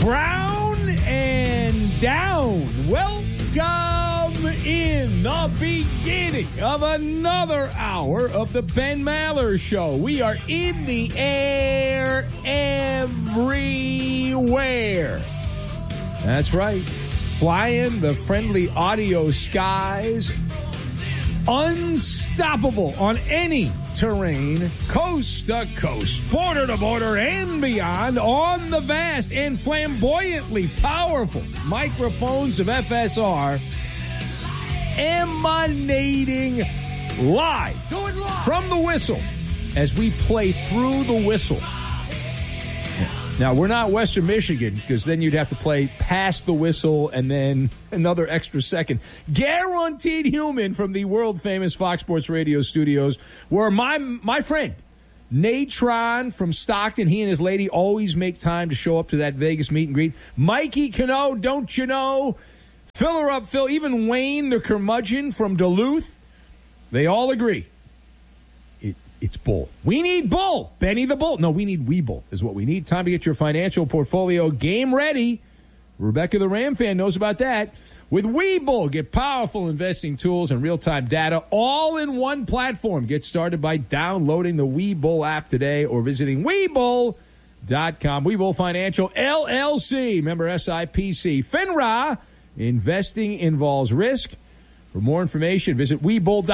Brown and down. Welcome in the beginning of another hour of the Ben Maller Show. We are in the air everywhere. That's right. Flying the friendly audio skies. Unstoppable on any terrain, coast to coast, border to border, and beyond, on the vast and flamboyantly powerful microphones of FSR, emanating live from the whistle as we play through the whistle. Now, we're not Western Michigan, because then you'd have to play past the whistle and then another extra second. Guaranteed human from the world-famous Fox Sports Radio studios, where my friend, Natron from Stockton, he and his lady always make time to show up to that Vegas meet and greet. Mikey Cano, don't you know? Fill her up, Phil. Even Wayne, the curmudgeon from Duluth, they all agree. It's Bull. We need Bull. Benny the Bull. No, we need Weeble is what we need. Time to get your financial portfolio game ready. Rebecca the Ram fan knows about that. With Weeble, get powerful investing tools and real-time data all in one platform. Get started by downloading the Weeble app today or visiting Weeble.com. Weeble Financial LLC. Member SIPC. FINRA. Investing involves risk. For more information, visit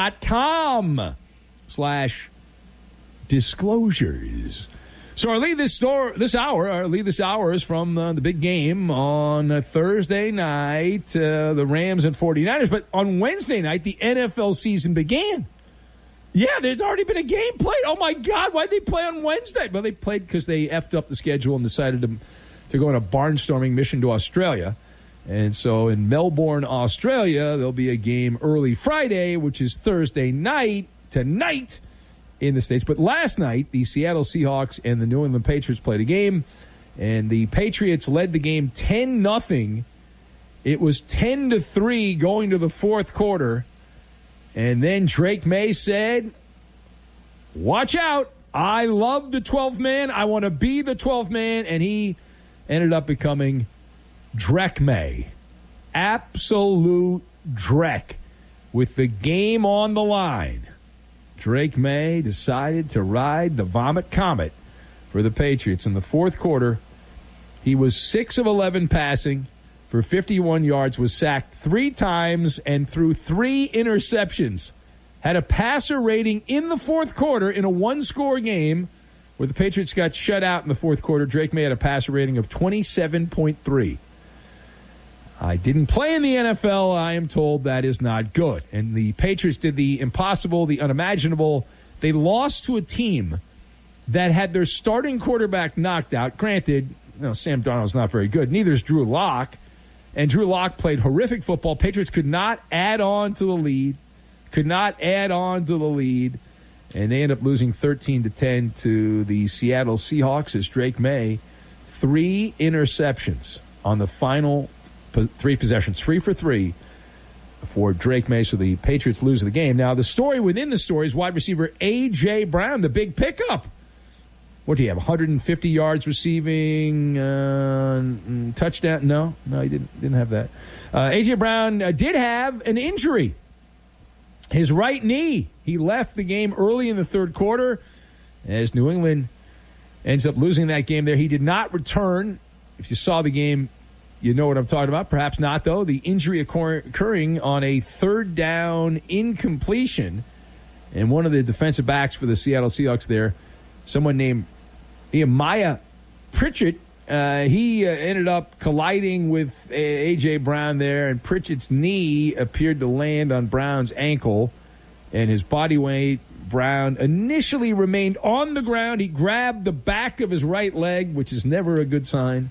Weeble.com/disclosures. So our lead this hour is from the big game on Thursday night, the Rams and 49ers. But on Wednesday night, the NFL season began. Yeah, there's already been a game played. Oh, my God, why'd they play on Wednesday? Well, they played because they effed up the schedule and decided to go on a barnstorming mission to Australia. And so in Melbourne, Australia, there'll be a game early Friday, which is Thursday night, tonight, in the States. But last night, the Seattle Seahawks and the New England Patriots played a game, and the Patriots led the game 10-0. It was 10-3 going to the fourth quarter. And then Drake May said, watch out. I love the 12th man. I want to be the 12th man. And he ended up becoming Drek May. Absolute Drek. With the game on the line, Drake May decided to ride the Vomit Comet for the Patriots. In the fourth quarter, he was 6 of 11 passing for 51 yards, was sacked 3 times, and threw 3 interceptions. Had a passer rating in the fourth quarter in a one-score game where the Patriots got shut out in the fourth quarter. Drake May had a passer rating of 27.3. I didn't play in the NFL. I am told that is not good. And the Patriots did the impossible, the unimaginable. They lost to a team that had their starting quarterback knocked out. Granted, Sam Darnold's not very good. Neither is Drew Lock. And Drew Lock played horrific football. Patriots could not add on to the lead. And they end up losing 13-10 to the Seattle Seahawks as Drake May, 3 interceptions on the final 3 possessions, 3 for 3 for Drake May. So the Patriots lose the game. Now, the story within the story is wide receiver A.J. Brown, the big pickup. What do you have, 150 yards receiving, touchdown? No, he didn't have that. A.J. Brown did have an injury. His right knee. He left the game early in the third quarter as New England ends up losing that game there. He did not return. If you saw the game, you know what I'm talking about. Perhaps not, though. The injury occurring on a third down incompletion. And one of the defensive backs for the Seattle Seahawks there, someone named Nehemiah Pritchett, he ended up colliding with A.J. Brown there, and Pritchett's knee appeared to land on Brown's ankle, and his body weight, Brown, initially remained on the ground. He grabbed the back of his right leg, which is never a good sign.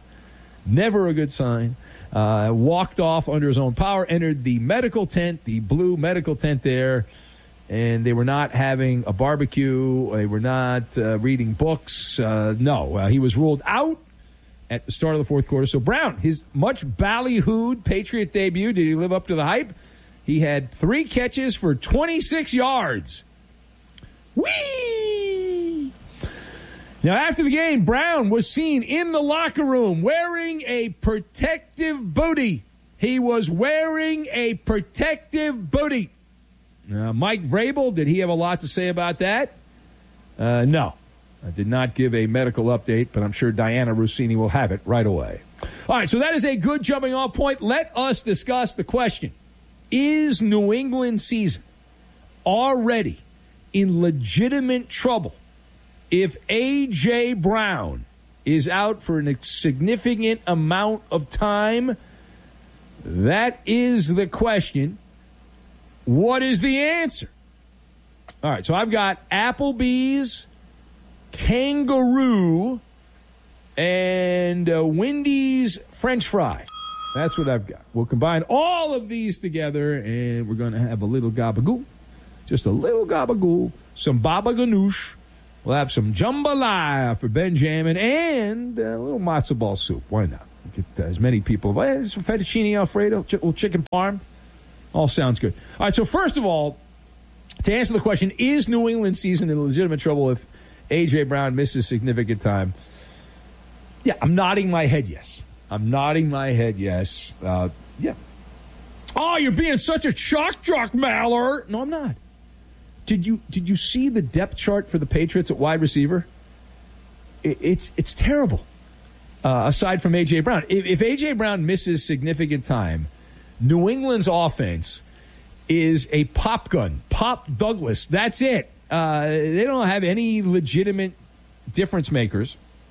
Walked off under his own power, entered the medical tent, the blue medical tent there, and they were not having a barbecue. They were not reading books. He was ruled out at the start of the fourth quarter. So Brown, his much ballyhooed Patriot debut, did he live up to the hype? He had 3 catches for 26 yards. Whee! Now, after the game, Brown was seen in the locker room wearing a protective booty. He was wearing a protective booty. Mike Vrabel, did he have a lot to say about that? No. I did not give a medical update, but I'm sure Diana Rossini will have it right away. All right, so that is a good jumping off point. Let us discuss the question. Is New England season already in legitimate trouble if A.J. Brown is out for a significant amount of time? That is the question. What is the answer? All right, so I've got Applebee's, Kangaroo, and Wendy's French fry. That's what I've got. We'll combine all of these together, and we're going to have a little gabagool. Just a little gabagool. Some baba ganoush. We'll have some jambalaya for Benjamin, and a little matzo ball soup. Why not? Get as many people. Some fettuccine alfredo, little chicken parm. All sounds good. All right, so first of all, to answer the question, is New England season in legitimate trouble if A.J. Brown misses significant time? Yeah, I'm nodding my head yes. Yeah. Oh, you're being such a shock jock, Maller. No, I'm not. Did you see the depth chart for the Patriots at wide receiver? It's terrible. Aside from A.J. Brown. If A.J. Brown misses significant time, New England's offense is a pop gun. Pop Douglas. That's it. They don't have any legitimate difference makers.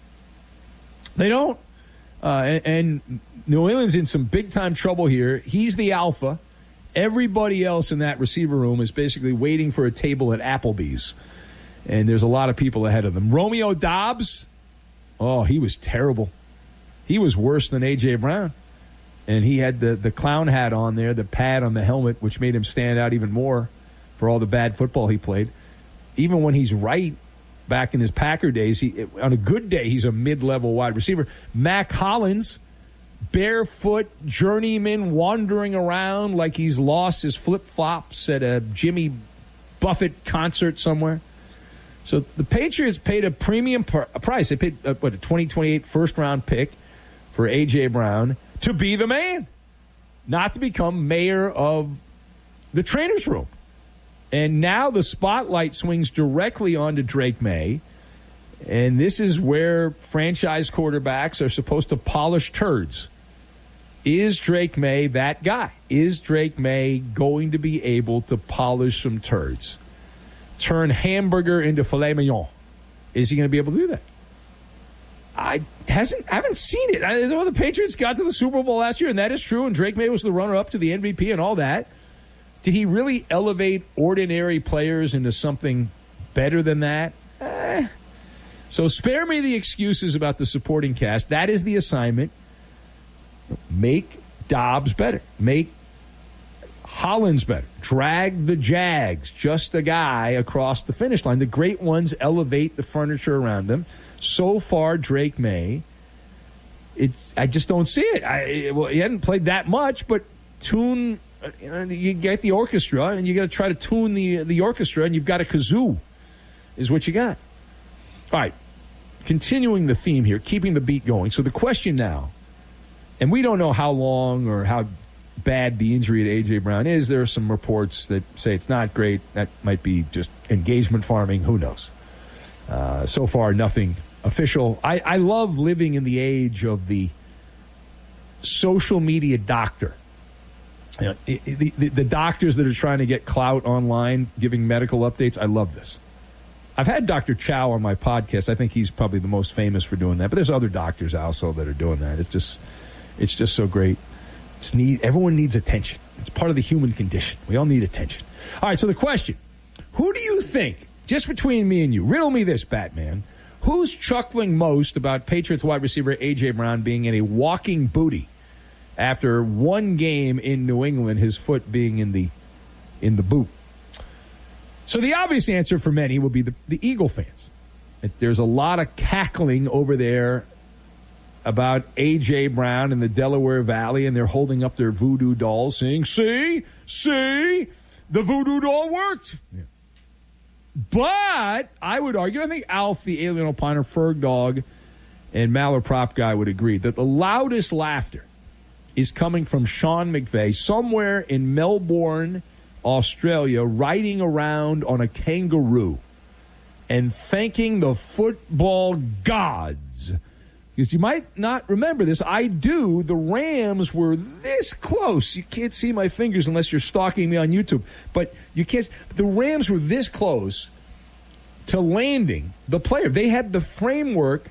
They don't. And New England's in some big-time trouble here. He's the alpha. Everybody else in that receiver room is basically waiting for a table at Applebee's. And there's a lot of people ahead of them. Romeo Doubs, oh, he was terrible. He was worse than A.J. Brown. And he had the clown hat on there, the pad on the helmet, which made him stand out even more for all the bad football he played. Even when he's right, back in his Packer days, on a good day, he's a mid-level wide receiver. Mac Hollins, barefoot journeyman wandering around like he's lost his flip-flops at a Jimmy Buffett concert somewhere. So the Patriots paid a premium price. They paid, a 2028 first-round pick for A.J. Brown to be the man, not to become mayor of the trainer's room. And now the spotlight swings directly onto Drake May. And this is where franchise quarterbacks are supposed to polish turds. Is Drake May that guy? Is Drake May going to be able to polish some turds? Turn hamburger into filet mignon? Is he going to be able to do that? I haven't seen it. The Patriots got to the Super Bowl last year, and that is true, and Drake May was the runner-up to the MVP and all that. Did he really elevate ordinary players into something better than that? So spare me the excuses about the supporting cast. That is the assignment. Make Dobbs better. Make Hollins better. Drag the Jags, just a guy across the finish line. The great ones elevate the furniture around them. So far, Drake May, I just don't see it. He hadn't played that much, but tune. You get the orchestra, and you got to try to tune the orchestra, and you've got a kazoo, is what you got. All right, continuing the theme here, keeping the beat going. So the question now, and we don't know how long or how bad the injury to A.J. Brown is. There are some reports that say it's not great. That might be just engagement farming. Who knows? So far, nothing official. I love living in the age of the social media doctor. You know, the doctors that are trying to get clout online, giving medical updates. I love this. I've had Dr. Chow on my podcast. I think he's probably the most famous for doing that. But there's other doctors also that are doing that. It's just so great. Everyone needs attention. It's part of the human condition. We all need attention. All right, so the question, who do you think, just between me and you, riddle me this, Batman, who's chuckling most about Patriots wide receiver A.J. Brown being in a walking booty after one game in New England, his foot being in the boot? So the obvious answer for many will be the Eagle fans. There's a lot of cackling over there about A.J. Brown in the Delaware Valley, and they're holding up their voodoo dolls saying, see, the voodoo doll worked. Yeah. But I would argue, I think Alf, the alien opiner, Ferg Dog, and Maller Prop Guy would agree that the loudest laughter is coming from Sean McVay somewhere in Melbourne, Australia, riding around on a kangaroo and thanking the football gods. Because you might not remember this. I do. The Rams were this close. You can't see my fingers unless you're stalking me on YouTube. But you can't. The Rams were this close to landing the player. They had the framework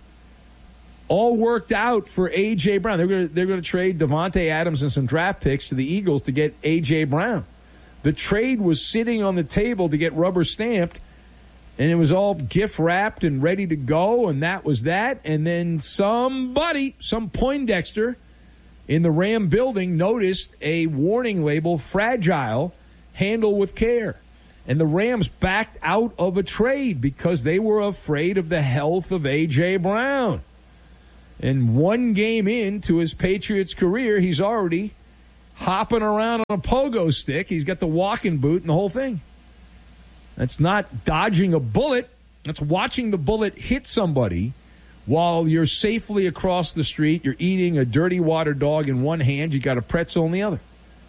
all worked out for A.J. Brown. They're going to trade Devontae Adams and some draft picks to the Eagles to get A.J. Brown. The trade was sitting on the table to get rubber stamped, and it was all gift wrapped and ready to go, and that was that. And then somebody, some Poindexter in the Ram building, noticed a warning label, fragile, handle with care. And the Rams backed out of a trade because they were afraid of the health of A.J. Brown. And one game into his Patriots career, he's already hopping around on a pogo stick. He's got the walking boot and the whole thing. That's not dodging a bullet. That's watching the bullet hit somebody while you're safely across the street. You're eating a dirty water dog in one hand. You got a pretzel in the other.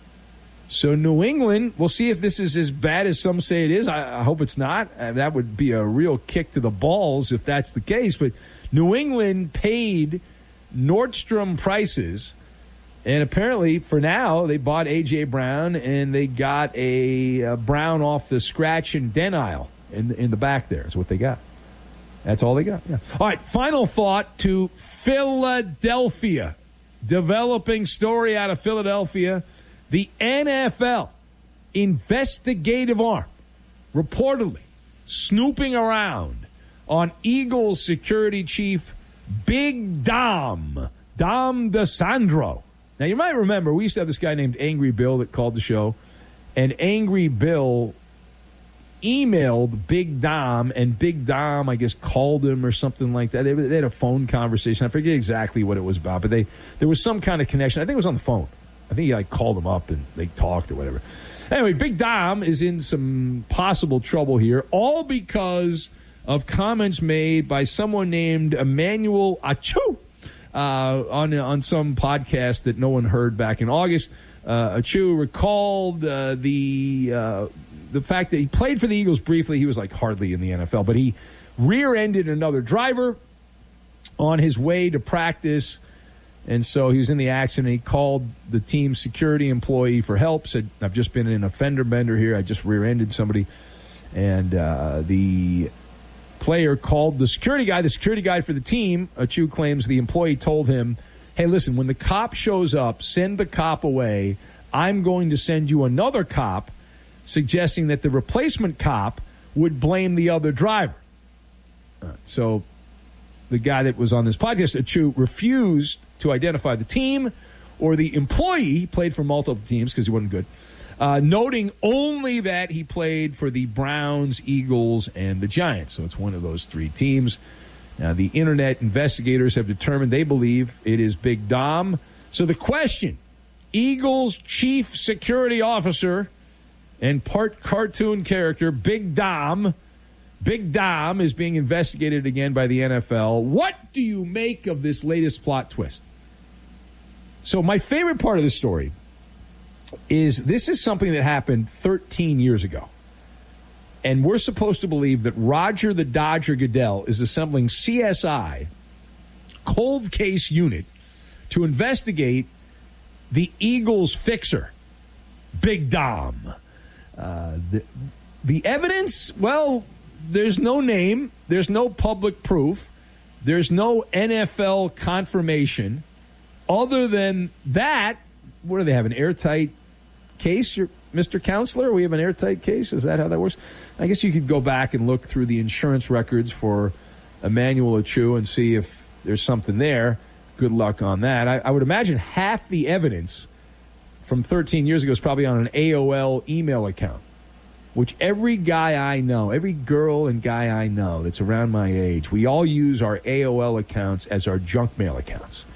So New England, we'll see if this is as bad as some say it is. I hope it's not. That would be a real kick to the balls if that's the case. But New England paid Nordstrom prices, and apparently for now they bought A.J. Brown, and they got a Brown off the scratch and dent aisle in the back there is what they got. That's all they got. Yeah. All right, final thought to Philadelphia. Developing story out of Philadelphia. The NFL investigative arm reportedly snooping around on Eagles security chief Big Dom DeSandro. Now, you might remember we used to have this guy named Angry Bill that called the show, and Angry Bill emailed Big Dom, and Big Dom, I guess, called him or something like that. They had a phone conversation. I forget exactly what it was about, but there was some kind of connection. I think it was on the phone. I think he called him up and they talked or whatever. Anyway, Big Dom is in some possible trouble here, all because of comments made by someone named Emmanuel Achu on some podcast that no one heard back in August. Achu recalled the fact that he played for the Eagles briefly. He was hardly in the NFL, but he rear-ended another driver on his way to practice. And so he was in the accident. He called the team's security employee for help, said, I've just been in a fender bender here. I just rear-ended somebody. And the player called the security guy for the team. Achu claims the employee told him, hey, listen, when the cop shows up, send the cop away. I'm going to send you another cop, suggesting that the replacement cop would blame the other driver. So the guy that was on this podcast, Achu, refused to identify the team or the employee. He played for multiple teams because he wasn't good, noting only that he played for the Browns, Eagles, and the Giants. So it's one of those three teams. Now, the internet investigators have determined they believe it is Big Dom. So the question, Eagles chief security officer and part cartoon character Big Dom is being investigated again by the NFL. What do you make of this latest plot twist? So my favorite part of the story is this is something that happened 13 years ago. And we're supposed to believe that Roger the Dodger Goodell is assembling CSI, cold case unit, to investigate the Eagles fixer, Big Dom. The evidence, well, there's no name. There's no public proof. There's no NFL confirmation. Other than that, what do they have, an airtight case, Mr. Counselor? We have an airtight case? Is that how that works? I guess you could go back and look through the insurance records for Emmanuel Achu and see if there's something there. Good luck on that. I would imagine half the evidence from 13 years ago is probably on an AOL email account, which every guy I know, every girl and guy I know that's around my age, we all use our AOL accounts as our junk mail accounts.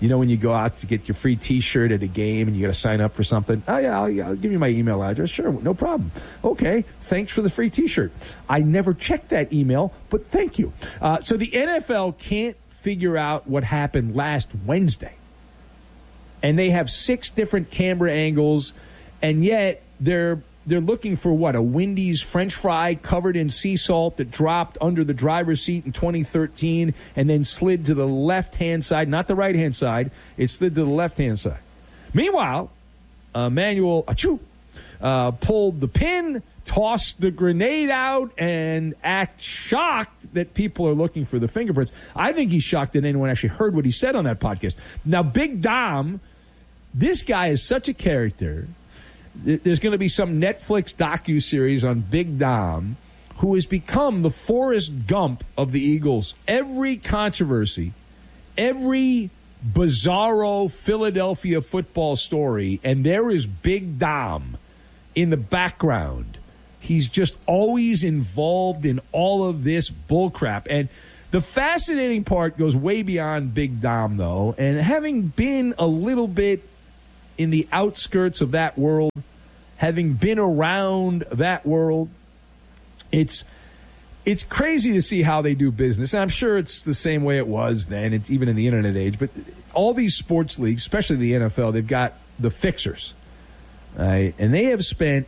You know when you go out to get your free T-shirt at a game and you got to sign up for something? Oh, yeah, I'll give you my email address. Sure, no problem. Okay, thanks for the free T-shirt. I never checked that email, but thank you. So the NFL can't figure out what happened last Wednesday. And they have 6 different camera angles, and yet they're looking for what? A Wendy's French fry covered in sea salt that dropped under the driver's seat in 2013 and then slid to the left-hand side, not the right-hand side. It slid to the left-hand side. Meanwhile, Emmanuel pulled the pin, tossed the grenade out, and act shocked that people are looking for the fingerprints. I think he's shocked that anyone actually heard what he said on that podcast. Now, Big Dom, this guy is such a character. There's going to be some Netflix docuseries on Big Dom, who has become the Forrest Gump of the Eagles. Every controversy, every bizarro Philadelphia football story, and there is Big Dom in the background. He's just always involved in all of this bullcrap. And the fascinating part goes way beyond Big Dom, though, and having been a little bit in the outskirts of that world, having been around that world, it's crazy to see how they do business. And I'm sure it's the same way it was then. It's even in the internet age. But all these sports leagues, especially the NFL, they've got the fixers, right? And they have spent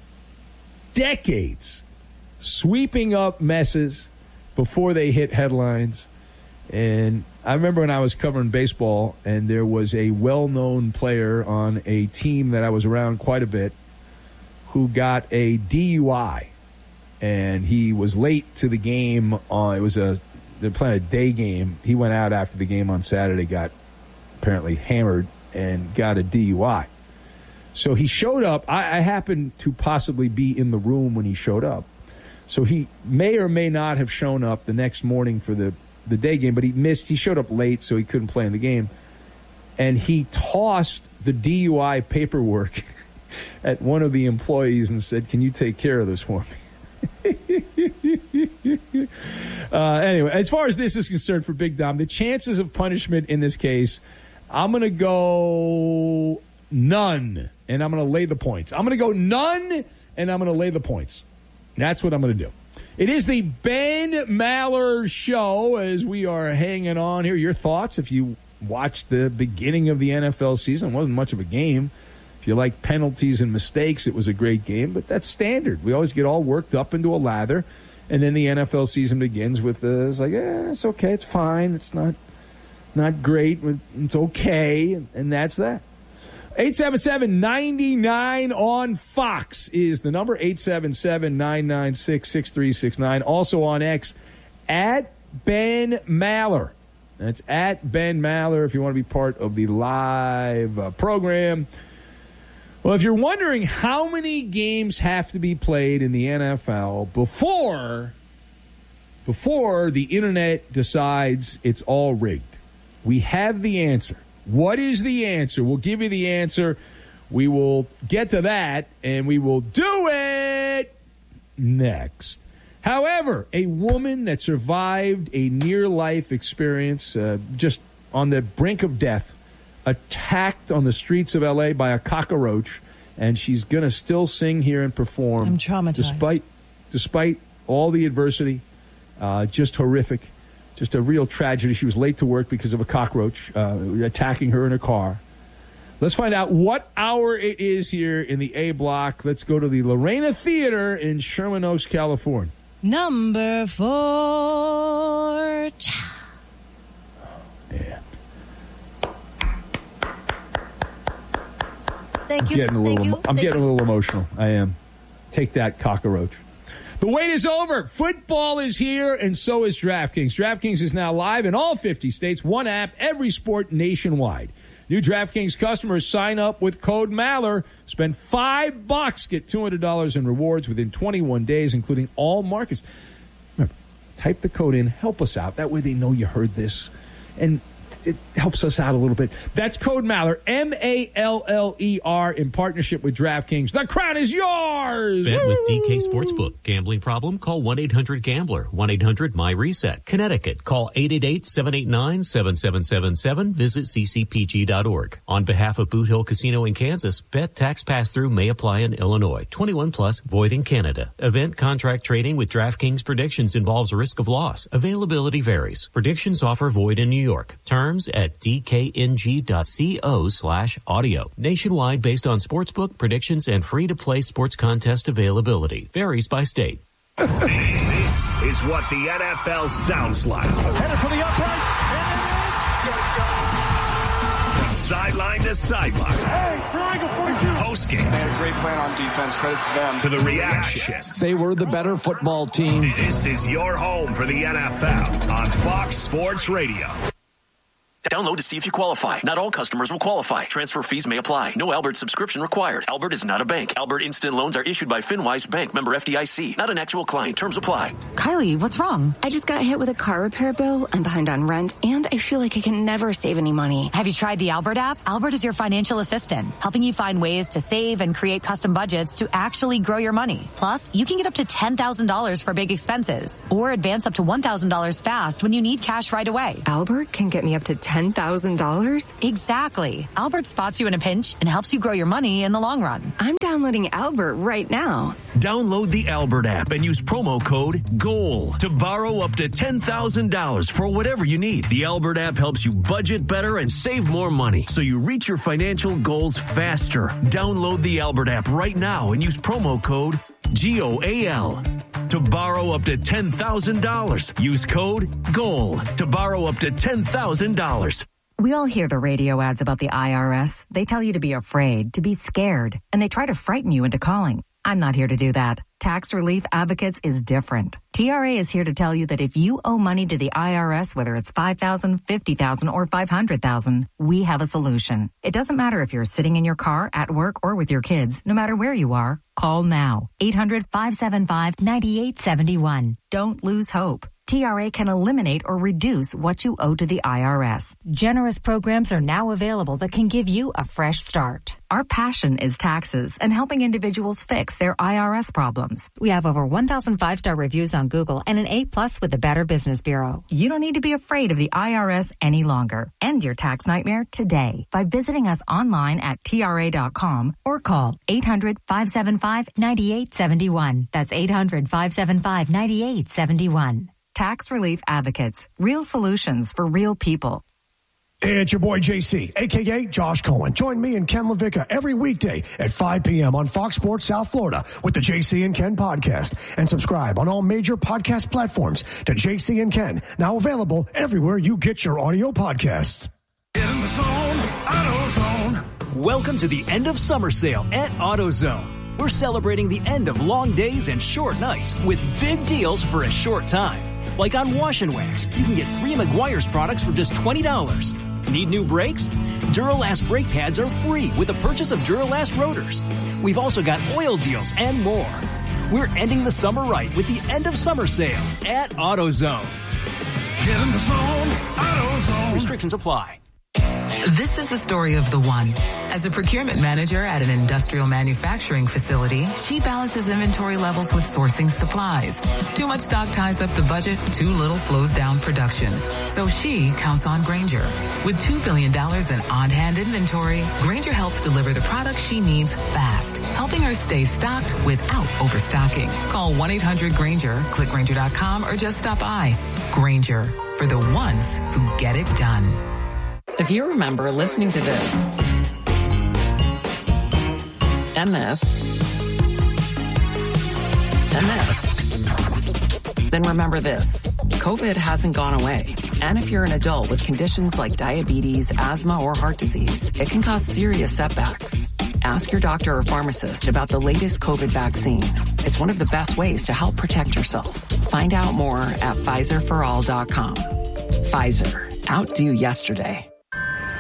decades sweeping up messes before they hit headlines. And I remember when I was covering baseball and there was a well-known player on a team that I was around quite a bit who got a DUI, and he was late to the game. They're playing a day game. He went out after the game on Saturday, got apparently hammered, and got a DUI. So he showed up. I happened to possibly be in the room when he showed up. So he may or may not have shown up the next morning for the day game, but he showed up late, so he couldn't play in the game. And he tossed the DUI paperwork at one of the employees and said, "Can you take care of this for me?" Anyway, as far as this is concerned for Big Dom, the chances of punishment in this case, I'm going to go none, and I'm going to lay the points. I'm going to go none, and I'm going to lay the points. That's what I'm going to do. It is the Ben Maller Show as we are hanging on here. Your thoughts, if you watched the beginning of the NFL season, it wasn't much of a game. If you like penalties and mistakes, it was a great game, but that's standard. We always get all worked up into a lather, and then the NFL season begins with it's like, it's okay, it's fine, it's not great, it's okay, and that's that. 877-99 on Fox is the number, 877-996-6369. Also on X, at Ben Maller. That's at Ben Maller if you want to be part of the live program. Well, if you're wondering how many games have to be played in the NFL before the internet decides it's all rigged, we have the answer. What is the answer? We'll give you the answer. We will get to that, and we will do it next. However, a woman that survived a near-life experience, just on the brink of death, attacked on the streets of L.A. by a cockroach, and she's going to still sing here and perform. I'm traumatized. Despite all the adversity, just horrific. Just a real tragedy. She was late to work because of a cockroach attacking her in her car. Let's find out what hour it is here in the A block. Let's go to the Lorena Theater in Sherman Oaks, California. Number 4. Yeah. Thank you. I'm getting a little emotional. I am. Take that, cockroach. The wait is over. Football is here, and so is DraftKings. DraftKings is now live in all 50 states. One app, every sport nationwide. New DraftKings customers sign up with code Maller. Spend $5, get $200 in rewards within 21 days, including all markets. Remember, type the code in. Help us out. That way they know you heard this. And it helps us out a little bit. That's code Maller, M-A-L-L-E-R, in partnership with DraftKings. The crown is yours! Bet with DK Sportsbook. Gambling problem? Call 1-800-GAMBLER. 1-800-MY-RESET. Connecticut. Call 888-789-7777. Visit ccpg.org. On behalf of Boot Hill Casino in Kansas, bet tax pass-through may apply in Illinois. 21 plus, void in Canada. Event contract trading with DraftKings predictions involves risk of loss. Availability varies. Predictions offer void in New York. Terms at dkng.co/audio. Nationwide based on sportsbook predictions and free-to-play sports contest availability. Varies by state. This is what the NFL sounds like. Headed for the uprights, and From sideline to sideline. Hey, triangle 42. Postgame. They had a great plan on defense. Credit to them. To the reactions. They were the better football team. This is your home for the NFL on Fox Sports Radio. Download to see if you qualify. Not all customers will qualify. Transfer fees may apply. No Albert subscription required. Albert is not a bank. Albert Instant Loans are issued by FinWise Bank, member FDIC. Not an actual client. Terms apply. Kylie, what's wrong? I just got hit with a car repair bill. I'm behind on rent, and I feel like I can never save any money. Have you tried the Albert app? Albert is your financial assistant, helping you find ways to save and create custom budgets to actually grow your money. Plus, you can get up to $10,000 for big expenses, or advance up to $1,000 fast when you need cash right away. Albert can get me up to $10,000? Exactly. Albert spots you in a pinch and helps you grow your money in the long run. I'm downloading Albert right now. Download the Albert app and use promo code GOAL to borrow up to $10,000 for whatever you need. The Albert app helps you budget better and save more money so you reach your financial goals faster. Download the Albert app right now and use promo code GOAL to borrow up to $10,000. Use code GOAL to borrow up to $10,000. We all hear the radio ads about the IRS. They tell you to be afraid, to be scared, and they try to frighten you into calling. I'm not here to do that. Tax Relief Advocates is different. TRA is here to tell you that if you owe money to the IRS, whether it's $5,000, $50,000, or $500,000, we have a solution. It doesn't matter if you're sitting in your car, at work, or with your kids. No matter where you are, call now. 800-575-9871. Don't lose hope. TRA can eliminate or reduce what you owe to the IRS. Generous programs are now available that can give you a fresh start. Our passion is taxes and helping individuals fix their IRS problems. We have over 1,000 5-star reviews on Google and an A+ with the Better Business Bureau. You don't need to be afraid of the IRS any longer. End your tax nightmare today by visiting us online at TRA.com or call 800-575-9871. That's 800-575-9871. Tax Relief Advocates. Real solutions for real people. Hey, it's your boy JC, a.k.a. Josh Cohen. Join me and Ken LaVicka every weekday at 5 p.m. on Fox Sports South Florida with the JC and Ken podcast. And subscribe on all major podcast platforms to JC and Ken, now available everywhere you get your audio podcasts. Get in the zone, AutoZone. Welcome to the end of summer sale at AutoZone. We're celebrating the end of long days and short nights with big deals for a short time. Like on Wash and Wax, you can get 3 Meguiar's products for just $20. Need new brakes? Duralast brake pads are free with the purchase of Duralast rotors. We've also got oil deals and more. We're ending the summer right with the end of summer sale at AutoZone. Get in the zone, AutoZone. Restrictions apply. This is the story of the one. As a procurement manager at an industrial manufacturing facility, she balances inventory levels with sourcing supplies. Too much stock ties up the budget, too little slows down production. So she counts on Grainger. With $2 billion in on-hand inventory, Grainger helps deliver the products she needs fast, helping her stay stocked without overstocking. Call 1-800-GRAINGER, click Grainger.com, or just stop by. Grainger, for the ones who get it done. If you remember listening to this, and this, and this, then remember this. COVID hasn't gone away. And if you're an adult with conditions like diabetes, asthma, or heart disease, it can cause serious setbacks. Ask your doctor or pharmacist about the latest COVID vaccine. It's one of the best ways to help protect yourself. Find out more at Pfizerforall.com. Pfizer. Outdo yesterday.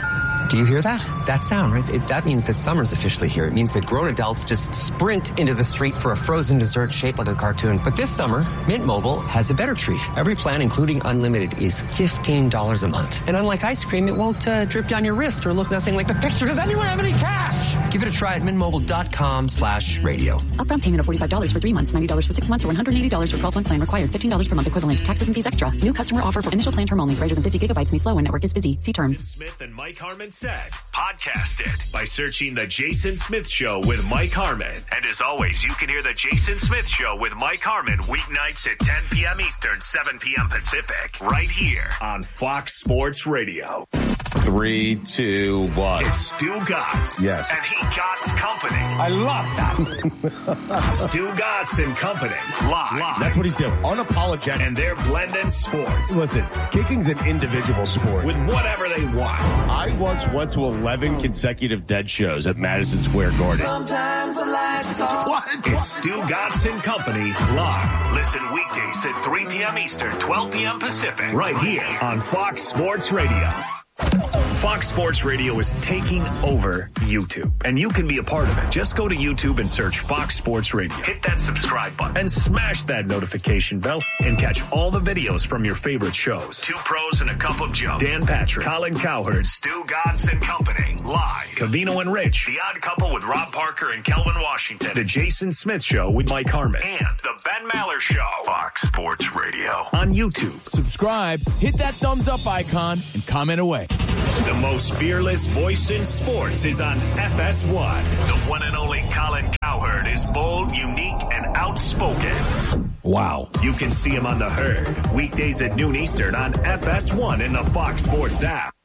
Do you hear that? That sound, right? That means that summer's officially here. It means that grown adults just sprint into the street for a frozen dessert shaped like a cartoon. But this summer, Mint Mobile has a better treat. Every plan, including unlimited, is $15 a month. And unlike ice cream, it won't drip down your wrist or look nothing like the picture. Does anyone have any cash? Give it a try at mintmobile.com/radio. Upfront payment of $45 for 3 months, $90 for 6 months, or $180 for 12-month plan required. $15 per month equivalent. Taxes and fees extra. New customer offer for initial plan term only. Greater than 50 gigabytes may slow when network is busy. See terms. Smith and Mike Harmon said, podcast it by searching The Jason Smith Show with Mike Harmon. And as always, you can hear The Jason Smith Show with Mike Harmon weeknights at 10 p.m. Eastern, 7 p.m. Pacific, right here on Fox Sports Radio. 3, 2, 1. It's Stu Gotts. Yes. And he Gotts Company. I love that. Stu Gotts and Company. Live. That's what he's doing. Unapologetic. And they're blending sports. Listen, kicking's an individual sport. With whatever they want. I once went to 11 consecutive Dead shows at Madison Square Garden. Sometimes I like to talk. What? It's Stu Gotts and Company live. Listen weekdays at 3 p.m. Eastern, 12 p.m. Pacific. Right here on Fox Sports Radio. Fox Sports Radio is taking over YouTube, and you can be a part of it. Just go to YouTube and search Fox Sports Radio. Hit that subscribe button and smash that notification bell and catch all the videos from your favorite shows. Two Pros and a Cup of Joe. Dan Patrick, Colin Cowherd, Stu Gotts and Company. Live. Covino and Rich. The Odd Couple with Rob Parker and Kelvin Washington. The Jason Smith Show with Mike Harmon. And The Ben Maller Show. Fox Sports Radio. On YouTube. Subscribe, hit that thumbs up icon, and comment away. The most fearless voice in sports is on FS1. The one and only Colin Cowherd is bold, unique, and outspoken. Wow. You can see him on The Herd, weekdays at noon Eastern on FS1 in the Fox Sports app.